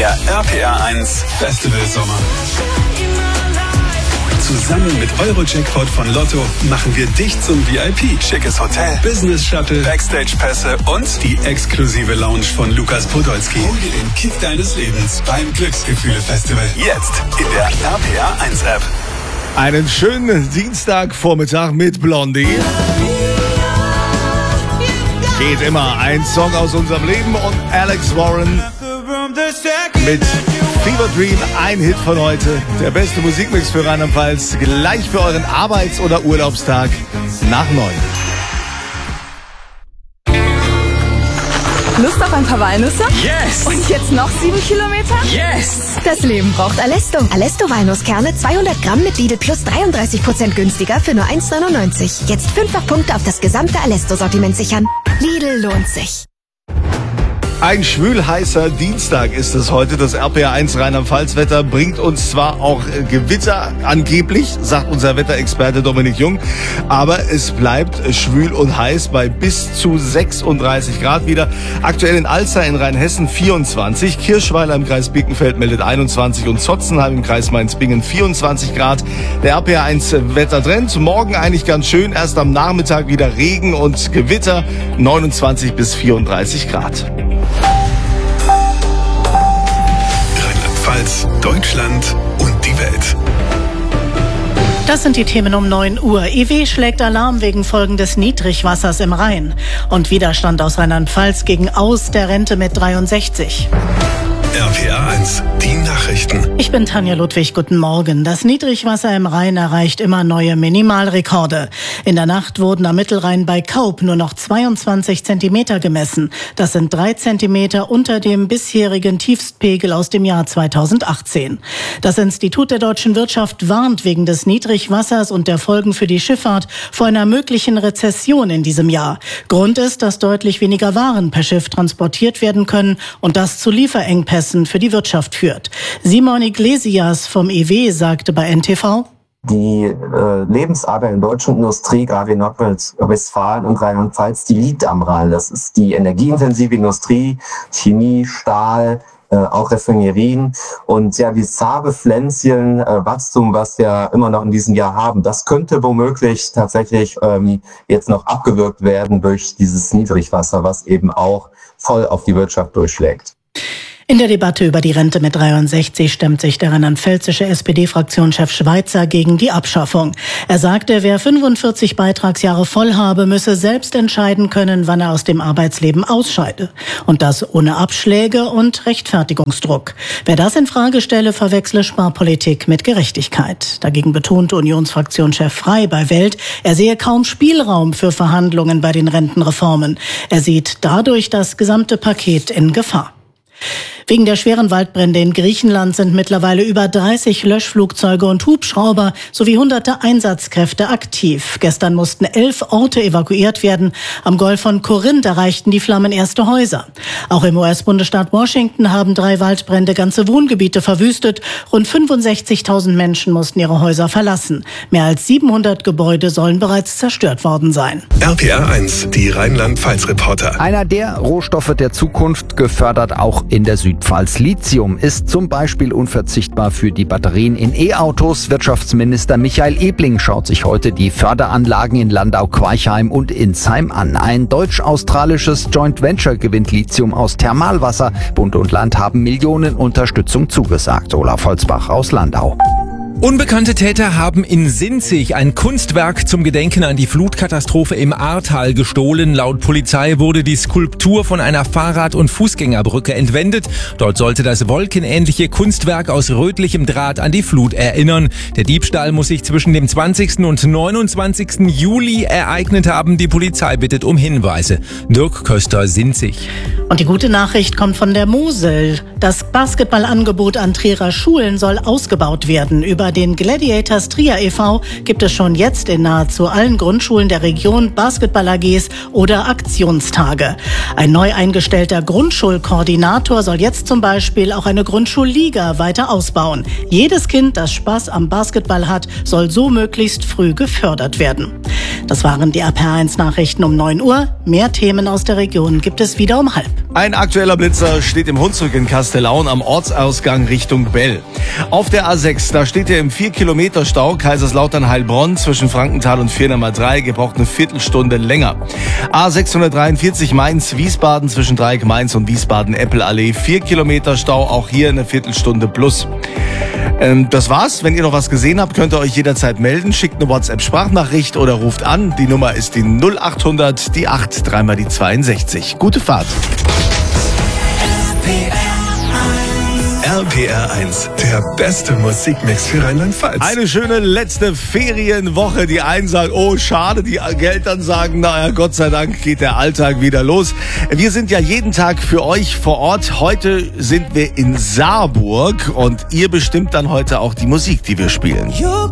Der RPR1 Festival Sommer. Zusammen mit Eurojackpot von Lotto machen wir dich zum VIP. Schickes Hotel, Business Shuttle, Backstage-Pässe und die exklusive Lounge von Lukas Podolski. Hol dir den Kick deines Lebens beim Glücksgefühle-Festival. Jetzt in der RPR1 App. Einen schönen Dienstagvormittag mit Blondie. Geht immer ein Song aus unserem Leben und Alex Warren mit Fever Dream, ein Hit von heute. Der beste Musikmix für Rheinland-Pfalz, gleich für euren Arbeits- oder Urlaubstag nach 9. Lust auf ein paar Walnüsse? Yes! Und jetzt noch 7 Kilometer? Yes! Das Leben braucht Alesto. Alesto Walnusskerne 200 Gramm mit Lidl Plus 33% günstiger für nur 1,99. Jetzt 5-fach Punkte auf das gesamte Alesto-Sortiment sichern. Lidl lohnt sich. Ein schwül-heißer Dienstag ist es heute. Das RPR1 Rheinland-Pfalz-Wetter bringt uns zwar auch Gewitter, angeblich, sagt unser Wetterexperte Dominik Jung, aber es bleibt schwül und heiß bei bis zu 36 Grad wieder. Aktuell in Alzey in Rheinhessen 24, Kirschweiler im Kreis Bickenfeld meldet 21 und Zotzenheim im Kreis Mainz-Bingen 24 Grad. Der RPR1 Wettertrend, morgen eigentlich ganz schön, erst am Nachmittag wieder Regen und Gewitter, 29 bis 34 Grad. Rheinland-Pfalz, Deutschland und die Welt. Das sind die Themen um 9 Uhr. EW schlägt Alarm wegen Folgen des Niedrigwassers im Rhein. Und Widerstand aus Rheinland-Pfalz gegen Aus der Rente mit 63. RPR1, die Nachrichten. Ich bin Tanja Ludwig, guten Morgen. Das Niedrigwasser im Rhein erreicht immer neue Minimalrekorde. In der Nacht wurden am Mittelrhein bei Kaup nur noch 22 Zentimeter gemessen. Das sind 3 Zentimeter unter dem bisherigen Tiefstpegel aus dem Jahr 2018. Das Institut der deutschen Wirtschaft warnt wegen des Niedrigwassers und der Folgen für die Schifffahrt vor einer möglichen Rezession in diesem Jahr. Grund ist, dass deutlich weniger Waren per Schiff transportiert werden können und das zu Lieferengpässen für die Wirtschaft führt. Simon Iglesias vom EW sagte bei NTV: Die Lebensader in der deutschen Industrie, gerade in Nordrhein-Westfalen und Rheinland-Pfalz, die liegt am Rhein. Das ist die energieintensive Industrie, Chemie, Stahl, auch Raffinerien. Und ja, dieses zahre Pflänzchen Wachstum, was wir immer noch in diesem Jahr haben, das könnte womöglich tatsächlich jetzt noch abgewürgt werden durch dieses Niedrigwasser, was eben auch voll auf die Wirtschaft durchschlägt. In der Debatte über die Rente mit 63 stemmt sich der rheinland-pfälzische SPD-Fraktionschef Schweizer gegen die Abschaffung. Er sagte, wer 45 Beitragsjahre voll habe, müsse selbst entscheiden können, wann er aus dem Arbeitsleben ausscheide. Und das ohne Abschläge und Rechtfertigungsdruck. Wer das in Frage stelle, verwechsle Sparpolitik mit Gerechtigkeit. Dagegen betonte Unionsfraktionschef Frey bei Welt, er sehe kaum Spielraum für Verhandlungen bei den Rentenreformen. Er sieht dadurch das gesamte Paket in Gefahr. Wegen der schweren Waldbrände in Griechenland sind mittlerweile über 30 Löschflugzeuge und Hubschrauber sowie hunderte Einsatzkräfte aktiv. Gestern mussten 11 Orte evakuiert werden. Am Golf von Korinth erreichten die Flammen erste Häuser. Auch im US-Bundesstaat Washington haben 3 Waldbrände ganze Wohngebiete verwüstet. Rund 65.000 Menschen mussten ihre Häuser verlassen. Mehr als 700 Gebäude sollen bereits zerstört worden sein. RPR1, die Rheinland-Pfalz-Reporter. Einer der Rohstoffe der Zukunft, gefördert auch in der Südpfalz. Lithium ist zum Beispiel unverzichtbar für die Batterien in E-Autos. Wirtschaftsminister Michael Ebling schaut sich heute die Förderanlagen in Landau-Queichheim und Insheim an. Ein deutsch-australisches Joint Venture gewinnt Lithium aus Thermalwasser. Bund und Land haben Millionen Unterstützung zugesagt. Olaf Holzbach aus Landau. Unbekannte Täter haben in Sinzig ein Kunstwerk zum Gedenken an die Flutkatastrophe im Ahrtal gestohlen. Laut Polizei wurde die Skulptur von einer Fahrrad- und Fußgängerbrücke entwendet. Dort sollte das wolkenähnliche Kunstwerk aus rötlichem Draht an die Flut erinnern. Der Diebstahl muss sich zwischen dem 20. und 29. Juli ereignet haben. Die Polizei bittet um Hinweise. Dirk Köster, Sinzig. Und die gute Nachricht kommt von der Mosel. Das Basketballangebot an Trierer Schulen soll ausgebaut werden. Über Über den Gladiators Trier e.V. gibt es schon jetzt in nahezu allen Grundschulen der Region Basketball-AGs oder Aktionstage. Ein neu eingestellter Grundschulkoordinator soll jetzt zum Beispiel auch eine Grundschulliga weiter ausbauen. Jedes Kind, das Spaß am Basketball hat, soll so möglichst früh gefördert werden. Das waren die RPR1-Nachrichten um 9 Uhr. Mehr Themen aus der Region gibt es wieder um 12:30. Ein aktueller Blitzer steht im Hunsrück in Kastellaun am Ortsausgang Richtung Bell. Auf der A6, da steht ihr im 4-Kilometer-Stau Kaiserslautern-Heilbronn zwischen Frankenthal und Firnammer 3, gebraucht eine Viertelstunde länger. A643 Mainz-Wiesbaden zwischen Dreieck-Mainz und Wiesbaden-Eppelallee, 4 Kilometer Stau, auch hier eine Viertelstunde plus. Das war's. Wenn ihr noch was gesehen habt, könnt ihr euch jederzeit melden. Schickt eine WhatsApp-Sprachnachricht oder ruft an. Die Nummer ist die 0800, die 8, dreimal die 62. Gute Fahrt. RPR1, der beste Musikmix für Rheinland-Pfalz. Eine schöne letzte Ferienwoche. Die einen sagen, oh schade, die Eltern sagen, naja, Gott sei Dank geht der Alltag wieder los. Wir sind ja jeden Tag für euch vor Ort. Heute sind wir in Saarburg und ihr bestimmt dann heute auch die Musik, die wir spielen.